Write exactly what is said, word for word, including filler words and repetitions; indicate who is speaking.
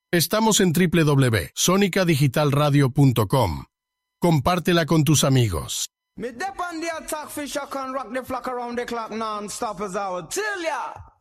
Speaker 1: Estamos en doble u doble u doble u punto sonica digital radio punto com. Compártela con tus amigos.
Speaker 2: Me dep on the attack, fish, I can rock the flock around the clock non-stop as I would tell ya.